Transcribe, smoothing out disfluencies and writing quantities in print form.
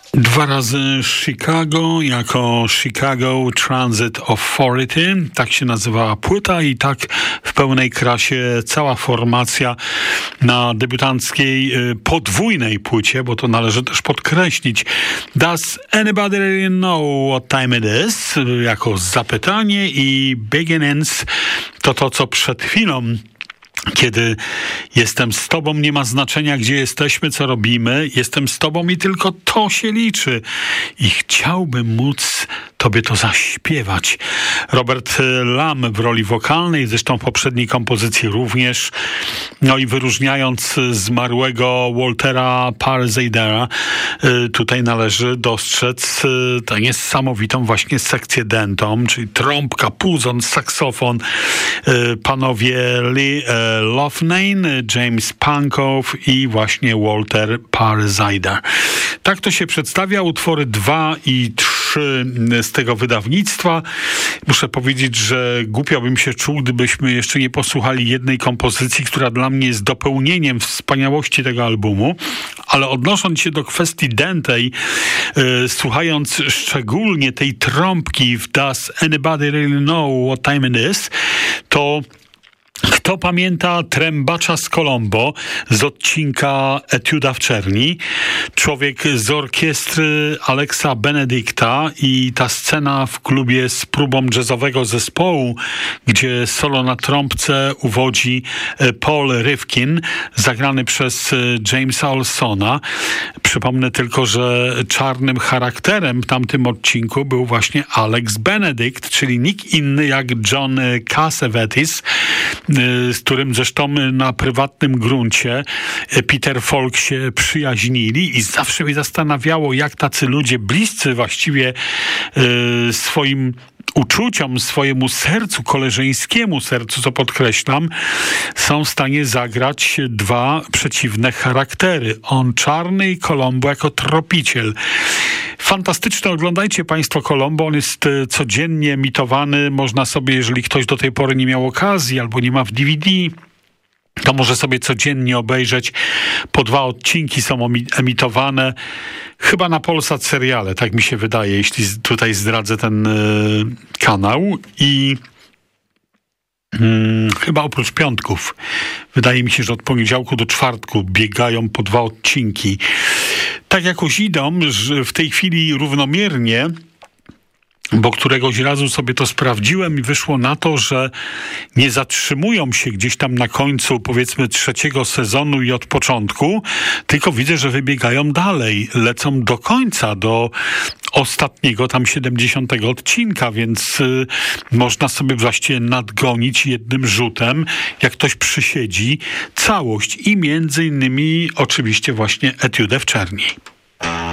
Dwa razy Chicago jako Chicago Transit Authority, tak się nazywała płyta i tak w pełnej krasie cała formacja na debiutanckiej podwójnej płycie, bo to należy też podkreślić. Does anybody really know what time it is? Jako zapytanie i Beginnings to, co przed chwilą. Kiedy jestem z tobą, nie ma znaczenia, gdzie jesteśmy, co robimy. Jestem z tobą i tylko to się liczy. I chciałbym móc tobie to zaśpiewać. Robert Lamm w roli wokalnej, zresztą w poprzedniej kompozycji również. No i wyróżniając zmarłego Waltera Parzadera, tutaj należy dostrzec tę niesamowitą właśnie sekcję dentą, czyli trąbka, puzon, saksofon, panowie Lee Loughnane, James Pankow i właśnie Walter Parzader. Tak to się przedstawia. Utwory 2 i 3 z tego wydawnictwa. Muszę powiedzieć, że głupio bym się czuł, gdybyśmy jeszcze nie posłuchali jednej kompozycji, która dla mnie jest dopełnieniem wspaniałości tego albumu, ale odnosząc się do kwestii dentej, słuchając szczególnie tej trąbki w Does Anybody Really Know What Time It Is, to kto pamięta trębacza z Colombo z odcinka Etiuda w czerni? Człowiek z orkiestry Alexa Benedicta i ta scena w klubie z próbą jazzowego zespołu, gdzie solo na trąbce uwodzi Paul Rifkin, zagrany przez Jamesa Olsona. Przypomnę tylko, że czarnym charakterem w tamtym odcinku był właśnie Alex Benedict, czyli nikt inny jak John Cassavetes, z którym zresztą na prywatnym gruncie Peter Falk się przyjaźnili i zawsze mnie zastanawiało, jak tacy ludzie bliscy właściwie swoim uczuciom, swojemu sercu, koleżeńskiemu sercu, co podkreślam, są w stanie zagrać dwa przeciwne charaktery. On czarny i Colombo jako tropiciel. Fantastyczne, oglądajcie Państwo Colombo, on jest codziennie emitowany, można sobie, jeżeli ktoś do tej pory nie miał okazji albo nie ma w DVD, to może sobie codziennie obejrzeć. Po 2 odcinki są emitowane. Chyba na Polsat Seriale, tak mi się wydaje, jeśli tutaj zdradzę ten kanał. I chyba oprócz piątków. Wydaje mi się, że od poniedziałku do czwartku biegają po 2 odcinki. Tak jakoś idą, że w tej chwili równomiernie, bo któregoś razu sobie to sprawdziłem i wyszło na to, że nie zatrzymują się gdzieś tam na końcu, powiedzmy, 3. sezonu i od początku, tylko widzę, że wybiegają dalej, lecą do końca, do ostatniego tam 70 odcinka, więc można sobie właściwie nadgonić jednym rzutem, jak ktoś przysiedzi, całość i między innymi oczywiście właśnie Etiudę w czerni.